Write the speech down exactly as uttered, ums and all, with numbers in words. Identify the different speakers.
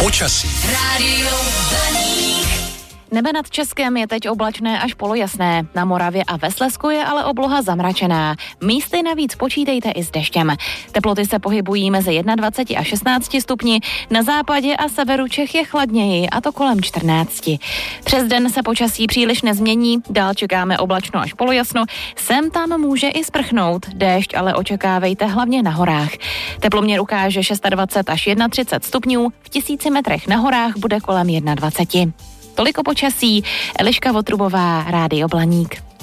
Speaker 1: Počasí.
Speaker 2: Rádio Blaník.
Speaker 3: Nebe nad Českem je teď oblačné až polojasné. Na Moravě a ve Slezsku je ale obloha zamračená. Místy navíc počítejte i s deštěm. Teploty se pohybují mezi dvacet jedna a šestnáct stupni. Na západě a severu Čech je chladněji, a to kolem čtrnáct. Přes den se počasí příliš nezmění, dál čekáme oblačno až polojasno. Sem tam může i sprchnout. Déšť ale očekávejte hlavně na horách. Teploměr ukáže dvacet šest až třicet jedna stupňů, v tisíci metrech na horách bude kolem dvacet jedna. Toliko počasí, Eliška Votrubová, Rádio Blaník.